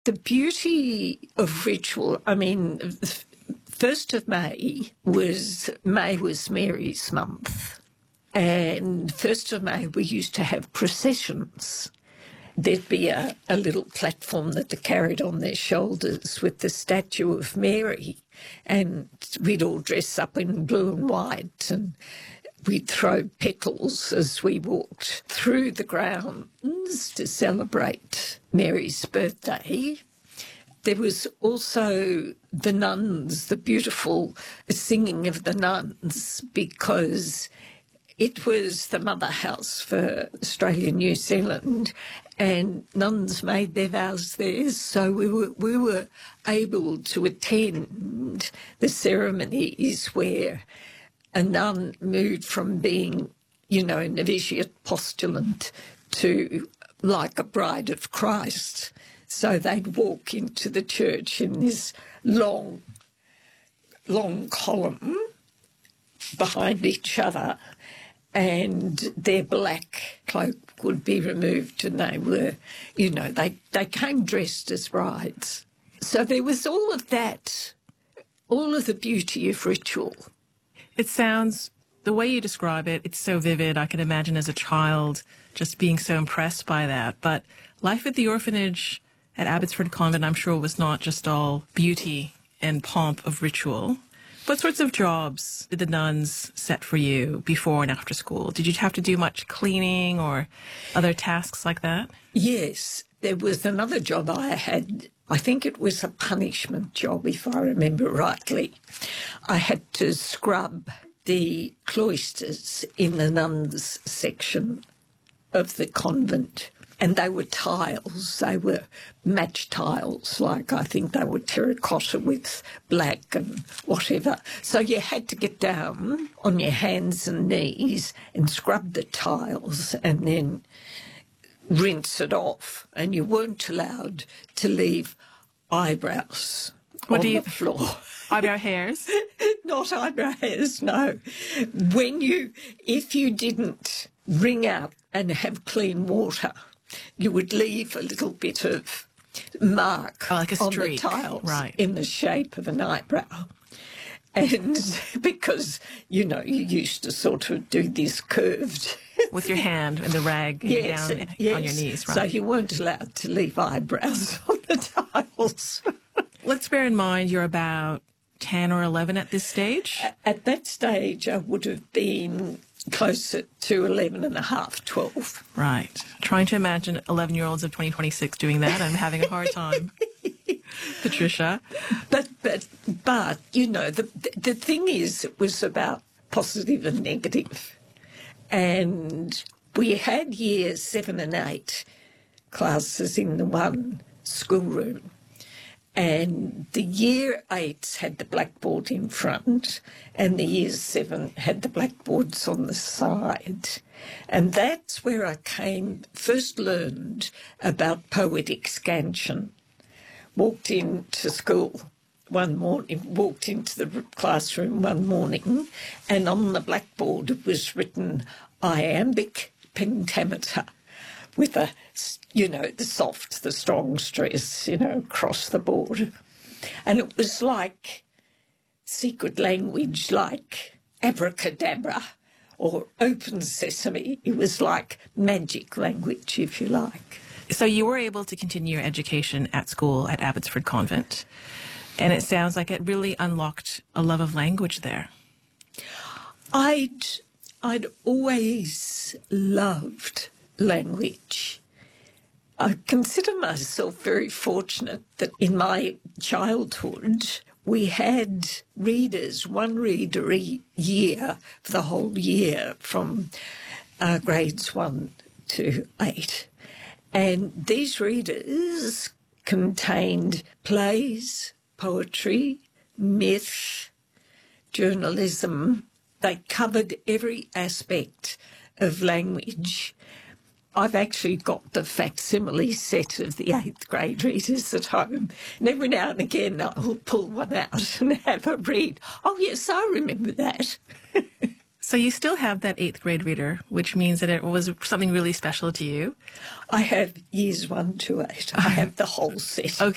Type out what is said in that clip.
The beauty of ritual, I mean, 1st of May was Mary's month. And 1st of May, we used to have processions. There'd be a little platform that they carried on their shoulders with the statue of Mary. And we'd all dress up in blue and white, and we'd throw petals as we walked through the grounds to celebrate Mary's birthday. There was also the nuns, the beautiful singing of the nuns, because it was the mother house for Australia and New Zealand, and nuns made their vows there. So we were able to attend the ceremonies where a nun moved from being, a novitiate postulant to like a bride of Christ. So they'd walk into the church in this long column behind each other, and their black cloak would be removed, and they were, they came dressed as brides. So there was all of that, all of the beauty of ritual. It sounds, the way you describe it, it's so vivid. I can imagine as a child just being so impressed by that. But life at the orphanage at Abbotsford Convent, I'm sure, was not just all beauty and pomp of ritual. What sorts of jobs did the nuns set for you before and after school? Did you have to do much cleaning or other tasks like that? Yes, there was another job I had. I think it was a punishment job, if I remember rightly. I had to scrub the cloisters in the nuns' section of the convent. And they were tiles. They were match tiles, like I think they were terracotta with black and whatever. So you had to get down on your hands and knees and scrub the tiles and then rinse it off. And you weren't allowed to leave eyebrows on the floor. Eyebrow hairs? Not eyebrow hairs, no. If you didn't wring out and have clean water, you would leave a little bit of mark like a on streak, the tiles, right, in the shape of an eyebrow. And because, you used to sort of do this curved... With your hand and the rag down on your knees, right? So you weren't allowed to leave eyebrows on the tiles. Let's bear in mind you're about 10 or 11 at this stage. At that stage, I would have been closer to 11 and a half, 12. Right. Trying to imagine 11-year-olds of 2026 doing that. I'm having a hard time. Patricia. But the thing is, it was about positive and negative. And we had years 7 and 8 classes in the one schoolroom. And the year 8s had the blackboard in front, and the year 7 had the blackboards on the side. And that's where I first learned about poetic scansion. Walked into school one morning, walked into the classroom one morning, and on the blackboard it was written iambic pentameter, with the soft, the strong stress, across the board. And it was like secret language, like abracadabra or open sesame. It was like magic language, if you like. So you were able to continue your education at school at Abbotsford Convent, and it sounds like it really unlocked a love of language there. I'd always loved language. I consider myself very fortunate that in my childhood we had readers, one reader a year for the whole year from grades 1 to 8. And these readers contained plays, poetry, myth, journalism. They covered every aspect of language. I've actually got the facsimile set of the 8th grade readers at home. And every now and again I'll pull one out and have a read. Oh, yes, I remember that. So you still have that 8th grade reader, which means that it was something really special to you. I have years 1 to 8. I have the whole set. Okay.